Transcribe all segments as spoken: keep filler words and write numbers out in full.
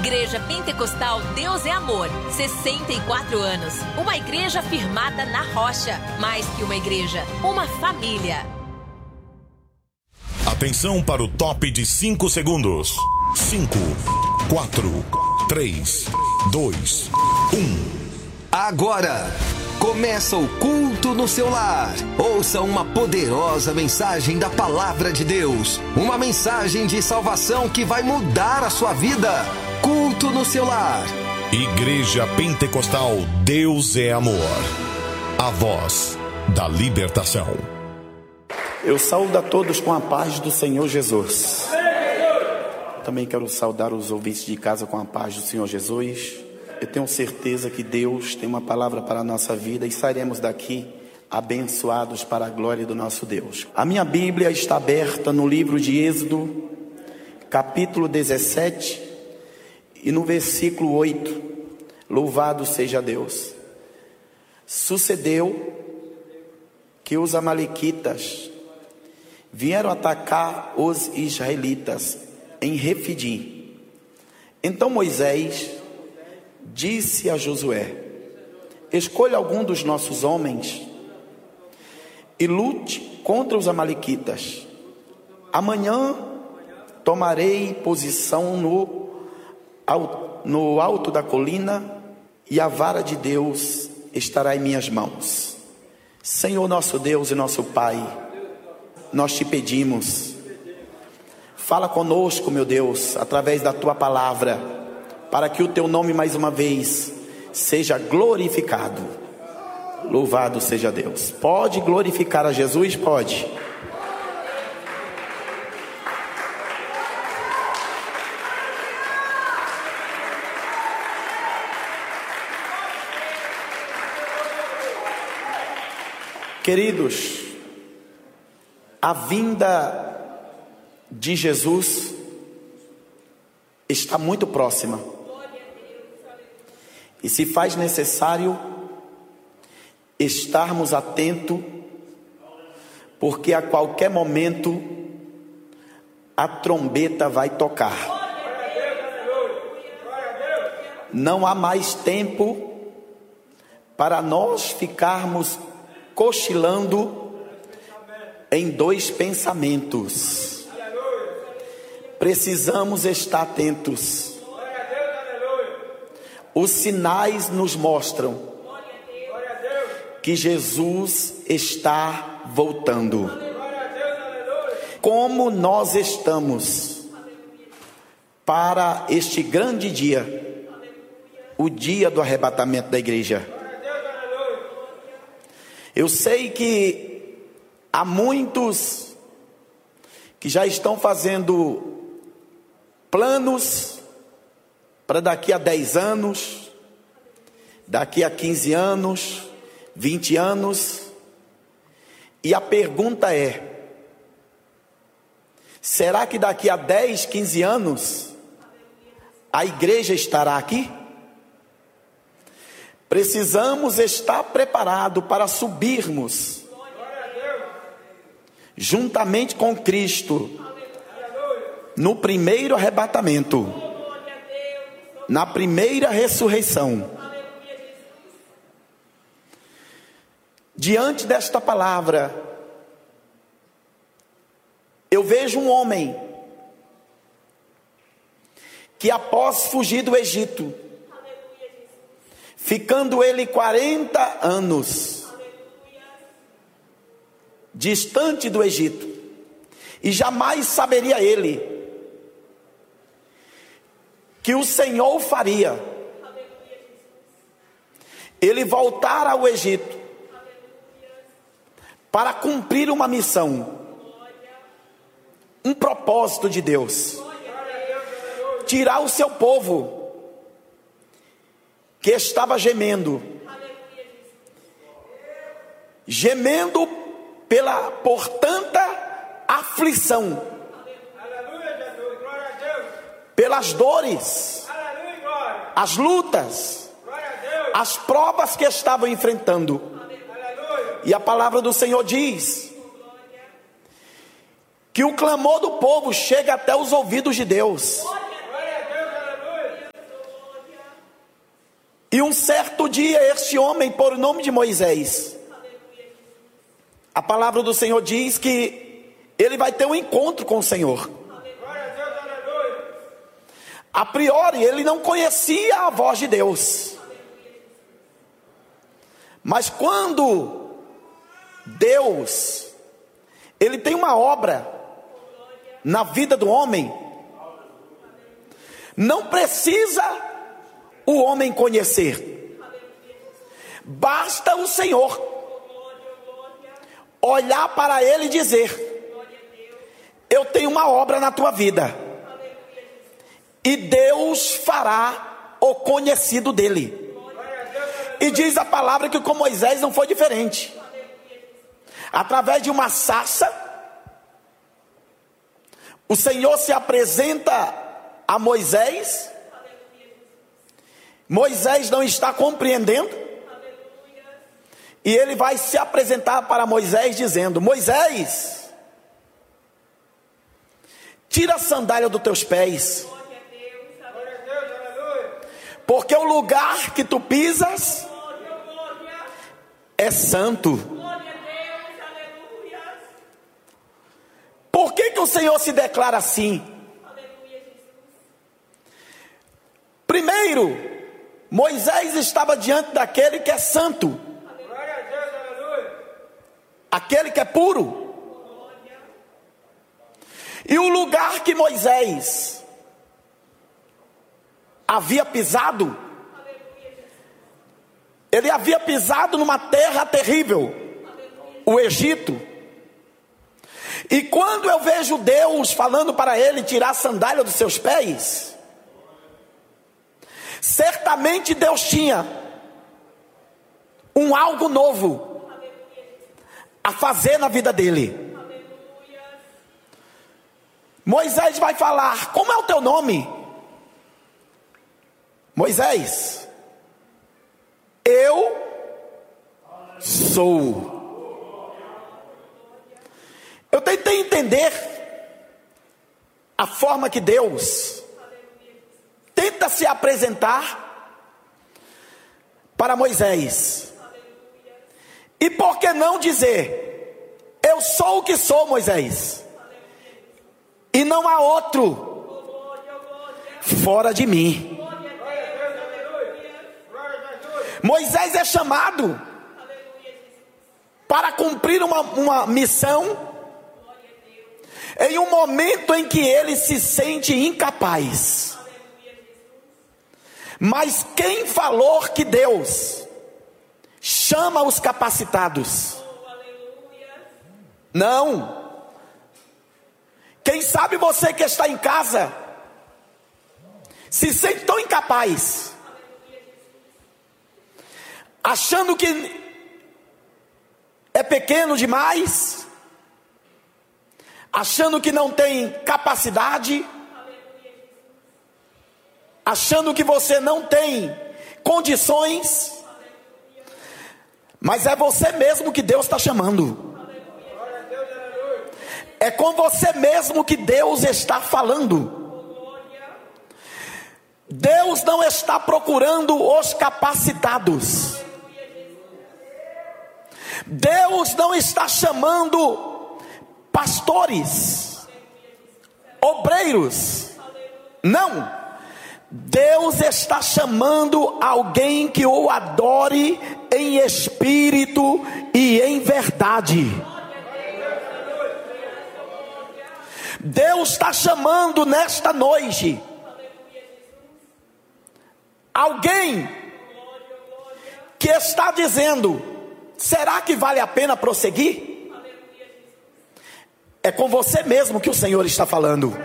Igreja Pentecostal Deus é Amor, sessenta e quatro anos. Uma igreja firmada na rocha. Mais que uma igreja, uma família. Atenção para o top de cinco segundos. cinco, quatro, três, dois, um. Agora começa o culto no seu lar. Ouça uma poderosa mensagem da Palavra de Deus. Uma mensagem de salvação que vai mudar a sua vida. Culto no seu lar. Igreja Pentecostal Deus é Amor. A voz da libertação. Eu saúdo a todos com a paz do Senhor Jesus. Também quero saudar os ouvintes de casa com a paz do Senhor Jesus. Eu tenho certeza que Deus tem uma palavra para a nossa vida e sairemos daqui abençoados para a glória do nosso Deus. A minha Bíblia está aberta no livro de Êxodo, capítulo dezessete, e no versículo oito. Louvado seja Deus. Sucedeu que os amalequitas vieram atacar os israelitas em Refidim. Então Moisés disse a Josué: escolha algum dos nossos homens e lute contra os amalequitas. Amanhã tomarei posição no, no alto da colina e a vara de Deus estará em minhas mãos. Senhor nosso Deus e nosso Pai, nós te pedimos, fala conosco, meu Deus, através da tua palavra, para que o teu nome mais uma vez seja glorificado. Louvado seja Deus. Pode glorificar a Jesus? Pode. Queridos, a vinda de Jesus está muito próxima. E se faz necessário estarmos atentos, porque a qualquer momento a trombeta vai tocar. Não há mais tempo para nós ficarmos cochilando em dois pensamentos. Precisamos estar atentos. Os sinais nos mostram que Jesus está voltando. Como nós estamos para este grande dia, o dia do arrebatamento da igreja? Eu sei que há muitos que já estão fazendo planos para daqui a dez anos, daqui a quinze anos, vinte anos. E a pergunta é: será que daqui a dez, quinze anos a igreja estará aqui? Precisamos estar preparados para subirmos juntamente com Cristo no primeiro arrebatamento, na primeira ressurreição. Diante desta palavra, eu vejo um homem que, após fugir do Egito, ficando ele quarenta anos distante do Egito, e jamais saberia ele que o Senhor faria ele voltar ao Egito para cumprir uma missão, um propósito de Deus: tirar o seu povo que estava gemendo, gemendo pela, por tanta aflição, pelas dores, as lutas, as provas que estavam enfrentando. E a palavra do Senhor diz que o clamor do povo chega até os ouvidos de Deus. E um certo dia este homem, por nome de Moisés, a palavra do Senhor diz que ele vai ter um encontro com o Senhor. A priori ele não conhecia a voz de Deus, mas quando Deus, ele tem uma obra na vida do homem, não precisa o homem conhecer, basta o Senhor olhar para ele e dizer: eu tenho uma obra na tua vida, e Deus fará o conhecido dele. E diz a palavra que com Moisés não foi diferente. Através de uma sarça, o Senhor se apresenta a Moisés. Moisés não está compreendendo, e ele vai se apresentar para Moisés dizendo: Moisés, tira a sandália dos teus pés, porque o lugar que tu pisas é santo. Por que que o Senhor se declara assim? Primeiro, Moisés estava diante daquele que é santo, aquele que é puro. E o lugar que Moisés havia pisado, ele havia pisado numa terra terrível, o Egito. E quando eu vejo Deus falando para ele tirar a sandália dos seus pés, certamente Deus tinha um algo novo a fazer na vida dele. Moisés vai falar: como é o teu nome? Moisés, eu sou. Eu tentei entender a forma que Deus tenta se apresentar para Moisés. E por que não dizer: eu sou o que sou, Moisés, e não há outro fora de mim. Moisés é chamado para cumprir uma, uma missão em um momento em que ele se sente incapaz. Mas quem falou que Deus chama os capacitados? Não. Quem sabe você que está em casa se sente tão incapaz, achando que é pequeno demais, achando que não tem capacidade, achando que você não tem condições, mas é você mesmo que Deus está chamando. É com você mesmo que Deus está falando. Deus não está procurando os capacitados. Deus não está chamando pastores, obreiros. Não. Deus está chamando alguém que o adore em espírito e em verdade. Deus está chamando nesta noite alguém que está dizendo: será que vale a pena prosseguir? É com você mesmo que o Senhor está falando.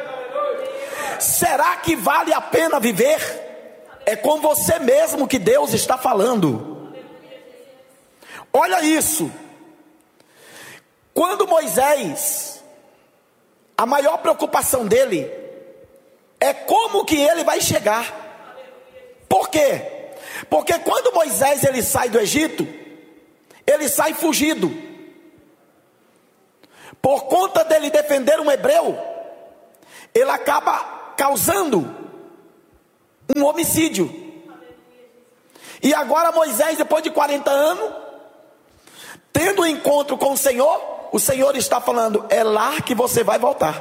Será que vale a pena viver? É com você mesmo que Deus está falando. Olha isso. Quando Moisés, a maior preocupação dele é como que ele vai chegar. Por quê? Porque quando Moisés ele sai do Egito, ele sai fugido. Por conta dele defender um hebreu, ele acaba causando um homicídio. E agora Moisés, depois de quarenta anos, tendo um encontro com o Senhor, o Senhor está falando: é lá que você vai voltar.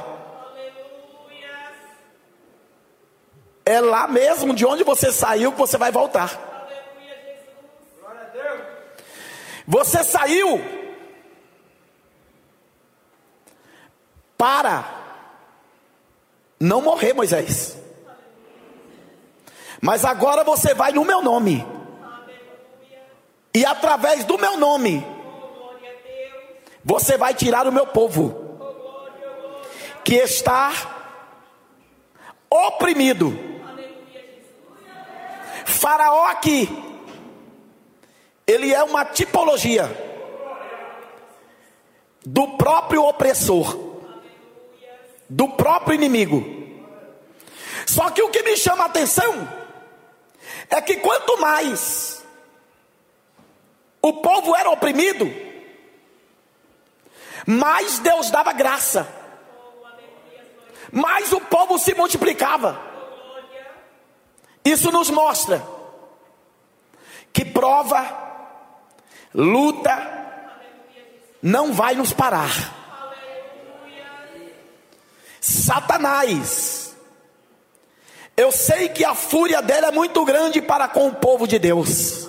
É lá mesmo de onde você saiu que você vai voltar. Você saiu para não morrer, Moisés. Mas agora você vai no meu nome. E através do meu nome, você vai tirar o meu povo, que está oprimido. Faraó aqui, ele é uma tipologia do próprio opressor, do próprio inimigo. Só que o que me chama a atenção é que quanto mais o povo era oprimido, mais Deus dava graça, mais o povo se multiplicava. Isso nos mostra que prova, luta, não vai nos parar. Satanás, eu sei que a fúria dele é muito grande para com o povo de Deus,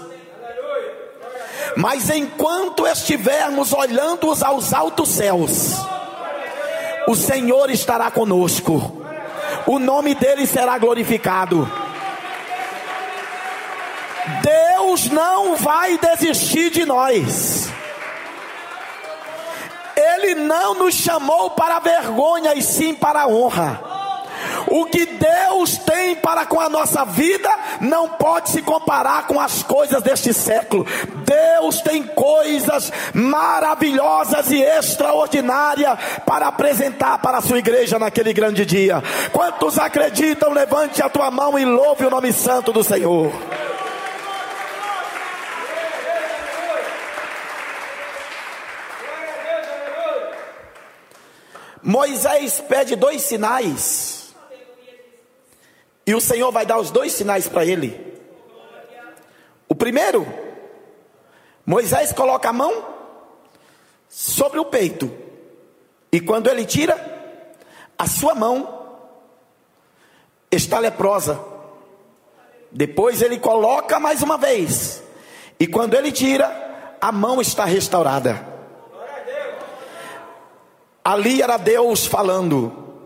mas enquanto estivermos olhando aos altos céus, o Senhor estará conosco, o nome dele será glorificado. Deus não vai desistir de nós. Ele não nos chamou para a vergonha, e sim para a honra. O que Deus tem para com a nossa vida não pode se comparar com as coisas deste século. Deus tem coisas maravilhosas e extraordinárias para apresentar para a sua igreja naquele grande dia. Quantos acreditam? Levante a tua mão e louve o nome santo do Senhor. Moisés pede dois sinais, e o Senhor vai dar os dois sinais para ele. O primeiro, Moisés coloca a mão sobre o peito, e quando ele tira, a sua mão está leprosa. Depois ele coloca mais uma vez, e quando ele tira, a mão está restaurada. Ali era Deus falando: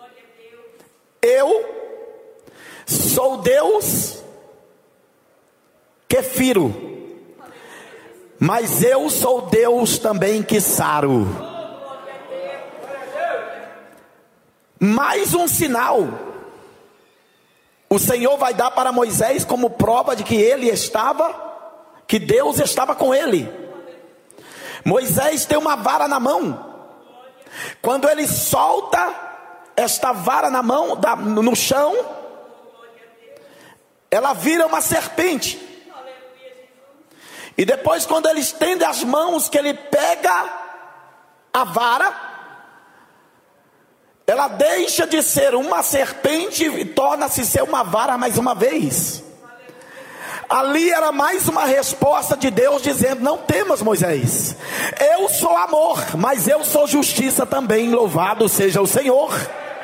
eu sou Deus que firo, mas eu sou Deus também que saro. Mais um sinal o Senhor vai dar para Moisés como prova de que ele estava, que Deus estava com ele. Moisés tem uma vara na mão. Quando ele solta esta vara na mão, da, no chão, ela vira uma serpente. E depois, quando ele estende as mãos, que ele pega a vara, ela deixa de ser uma serpente e torna-se ser uma vara mais uma vez. Ali era mais uma resposta de Deus dizendo: não temas, Moisés, eu sou amor, mas eu sou justiça também, louvado seja o Senhor.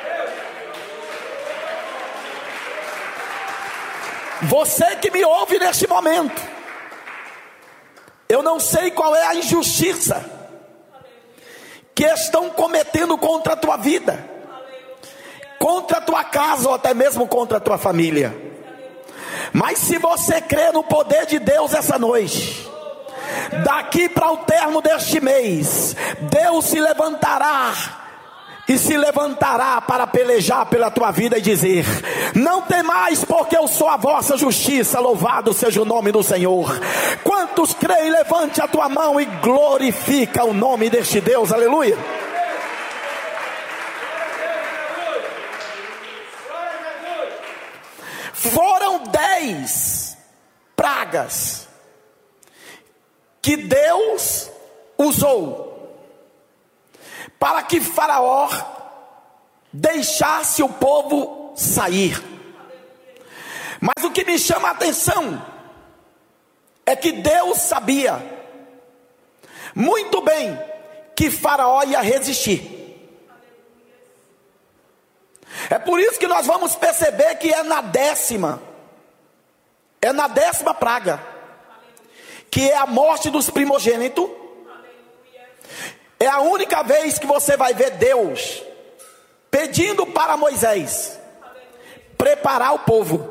Você que me ouve neste momento, eu não sei qual é a injustiça que estão cometendo contra a tua vida, contra a tua casa ou até mesmo contra a tua família. Mas se você crê no poder de Deus essa noite, daqui para o término deste mês, Deus se levantará e se levantará para pelejar pela tua vida e dizer: não temais, porque eu sou a vossa justiça, louvado seja o nome do Senhor. Quantos creem? Levante a tua mão e glorifica o nome deste Deus, aleluia. Foram dez pragas que Deus usou para que Faraó deixasse o povo sair. Mas o que me chama a atenção é que Deus sabia muito bem que Faraó ia resistir. É por isso que nós vamos perceber que é na décima, é na décima praga, que é a morte dos primogênitos. É a única vez que você vai ver Deus pedindo para Moisés preparar o povo.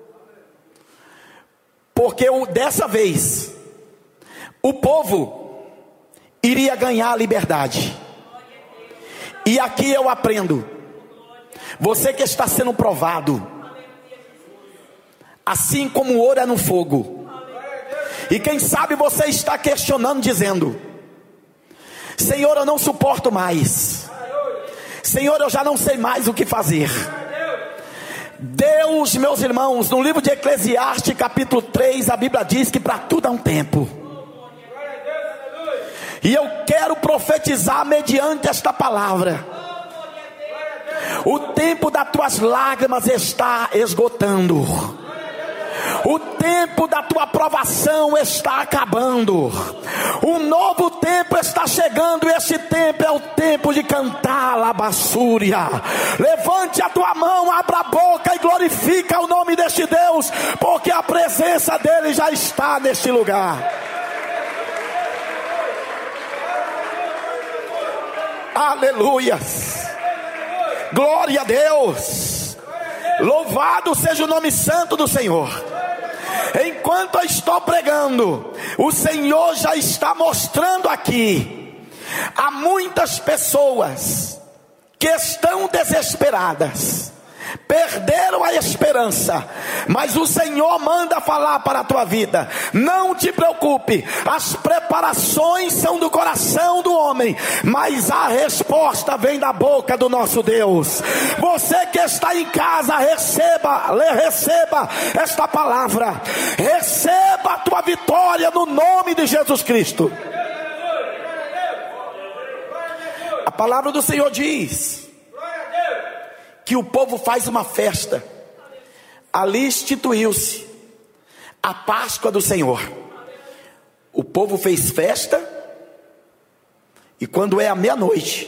Porque dessa vez o povo iria ganhar a liberdade. E aqui eu aprendo. Você que está sendo provado, assim como o ouro é no fogo. E quem sabe você está questionando, dizendo: Senhor, eu não suporto mais. Senhor, eu já não sei mais o que fazer. Deus, meus irmãos, no livro de Eclesiastes, capítulo três, a Bíblia diz que para tudo há um tempo. E eu quero profetizar mediante esta palavra. O tempo das tuas lágrimas está esgotando. O tempo da tua aprovação está acabando. Um novo tempo está chegando. E esse tempo é o tempo de cantar labassúria. Levante a tua mão, abra a boca e glorifica o nome deste Deus, porque a presença dele já está neste lugar. Aleluias. Glória a Deus. Louvado seja o nome santo do Senhor. Enquanto eu estou pregando, o Senhor já está mostrando aqui. Há muitas pessoas que estão desesperadas, perderam a esperança, mas o Senhor manda falar para a tua vida: não te preocupe, as preparações são do coração do homem, mas a resposta vem da boca do nosso Deus. Você que está em casa, receba, receba esta palavra, receba a tua vitória no nome de Jesus Cristo. A palavra do Senhor diz que o povo faz uma festa. Ali instituiu-se a Páscoa do Senhor. O povo fez festa, e quando é a meia-noite,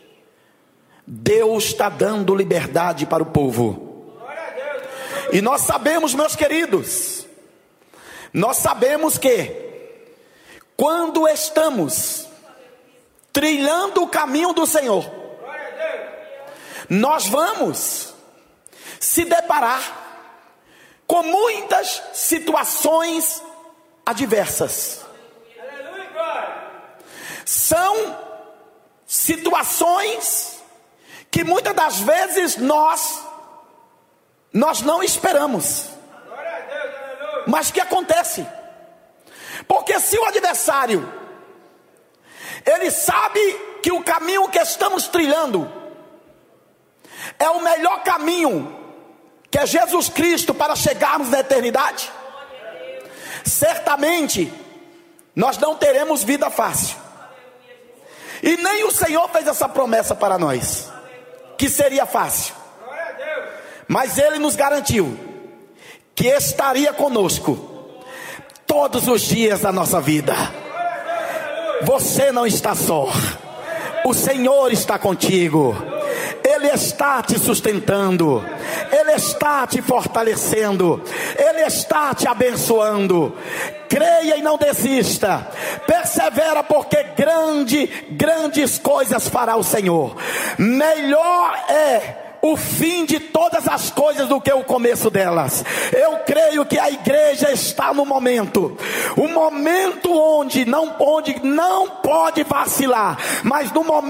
Deus está dando liberdade para o povo. E nós sabemos, meus queridos, nós sabemos que quando estamos trilhando o caminho do Senhor, nós vamos se deparar com muitas situações adversas. São situações que muitas das vezes nós nós não esperamos, mas que acontece. Porque se o adversário ele sabe que o caminho que estamos trilhando é o melhor caminho, que é Jesus Cristo, para chegarmos na eternidade, certamente nós não teremos vida fácil. E nem o Senhor fez essa promessa para nós, que seria fácil. Mas Ele nos garantiu que estaria conosco todos os dias da nossa vida. Você não está só. O Senhor está contigo. Ele está te sustentando. Ele está te fortalecendo. Ele está te abençoando. Creia e não desista. Persevera, porque grande, grandes coisas fará o Senhor. Melhor é o fim de todas as coisas do que o começo delas. Eu creio que a igreja está no momento, um momento onde não, onde não pode vacilar, mas no momento